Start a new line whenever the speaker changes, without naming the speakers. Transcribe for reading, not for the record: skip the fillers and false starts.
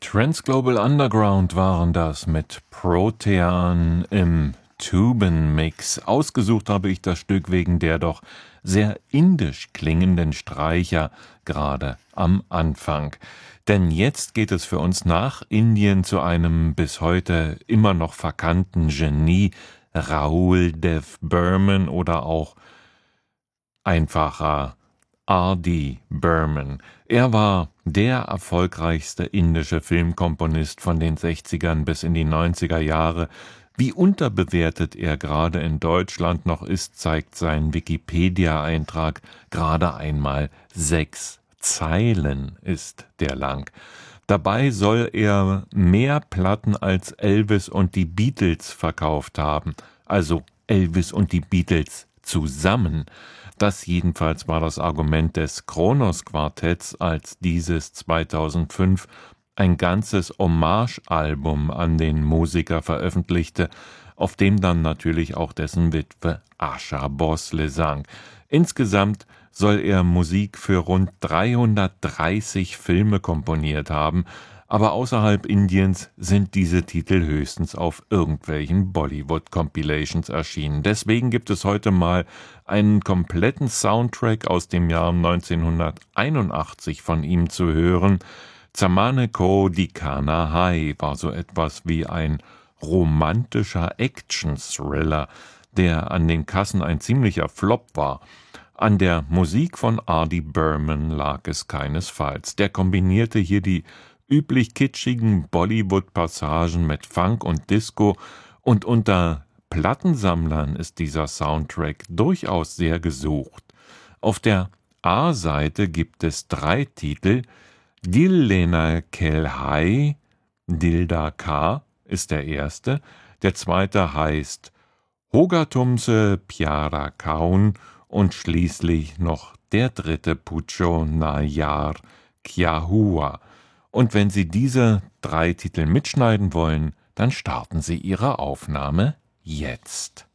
Transglobal Underground waren das mit Protean im Tubenmix. Ausgesucht habe ich das Stück wegen der doch sehr indisch klingenden Streicher gerade am Anfang. Denn jetzt geht es für uns nach Indien zu einem bis heute immer noch verkannten Genie, Rahul Dev Burman oder auch einfacher R.D. Burman. Er war der erfolgreichste indische Filmkomponist von den 60ern bis in die 90er Jahre. Wie unterbewertet er gerade in Deutschland noch ist, zeigt sein Wikipedia-Eintrag. Gerade einmal 6 Zeilen ist der lang. Dabei soll er mehr Platten als Elvis und die Beatles verkauft haben. Also Elvis und die Beatles zusammen. Das jedenfalls war das Argument des Kronos-Quartetts, als dieses 2005 ein ganzes Hommage-Album an den Musiker veröffentlichte, auf dem dann natürlich auch dessen Witwe Asha Bhosle sang. Insgesamt soll er Musik für rund 330 Filme komponiert haben, aber außerhalb Indiens sind diese Titel höchstens auf irgendwelchen Bollywood-Compilations erschienen. Deswegen gibt es heute mal einen kompletten Soundtrack aus dem Jahr 1981 von ihm zu hören. Zamane Ko Dikana Hai war so etwas wie ein romantischer Action-Thriller, der an den Kassen ein ziemlicher Flop war. An der Musik von R.D. Burman lag es keinesfalls. Der kombinierte hier die üblich kitschigen Bollywood-Passagen mit Funk und Disco, und unter Plattensammlern ist dieser Soundtrack durchaus sehr gesucht. Auf der A-Seite gibt es 3 Titel. Dil Lena Kelhai, Dilda K. ist der erste. Der zweite heißt Hogatumse Pyara Kaun und schließlich noch der dritte Pucho Nayar Kya. Und wenn Sie diese 3 Titel mitschneiden wollen, dann starten Sie Ihre Aufnahme jetzt.